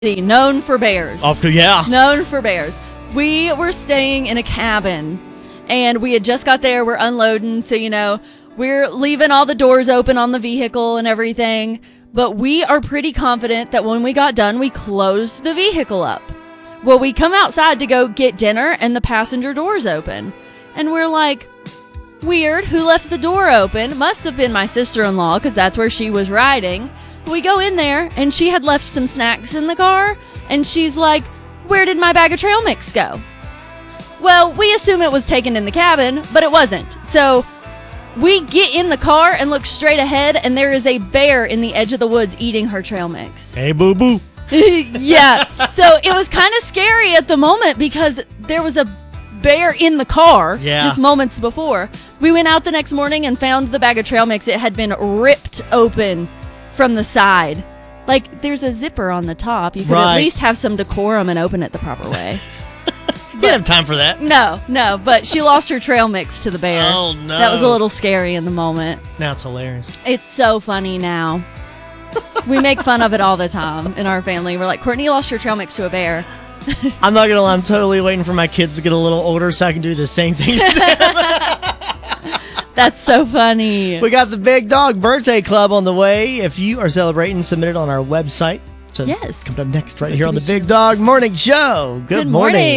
known for bears. Yeah. Known for bears. We were staying in a cabin, and we had just got there. We're unloading, so, we're leaving all the doors open on the vehicle and everything. But we are pretty confident that when we got done, we closed the vehicle up. Well, we come outside to go get dinner, and the passenger door's open. And we're like, weird, who left the door open? Must have been my sister-in-law, because that's where she was riding. We go in there, and she had left some snacks in the car, and she's like, where did my bag of trail mix go? Well, we assume it was taken in the cabin, but it wasn't. So we get in the car and look straight ahead, and there is a bear in the edge of the woods eating her trail mix. Hey, boo-boo. Yeah. So it was kind of scary at the moment because there was a bear in the car just moments before. We went out the next morning and found the bag of trail mix. It had been ripped open from the side. Like, there's a zipper on the top. You could at least have some decorum and open it the proper way. You didn't have time for that. No, but she lost her trail mix to the bear. Oh, no. That was a little scary in the moment. Now it's hilarious. It's so funny now. We make fun of it all the time in our family. We're like, Courtney lost her trail mix to a bear. I'm not going to lie. I'm totally waiting for my kids to get a little older so I can do the same thing to them. That's so funny. We got the Big Dog Birthday Club on the way. If you are celebrating, submit it on our website. So yes. Coming up next right here on the Big Dog Morning Show. Good morning.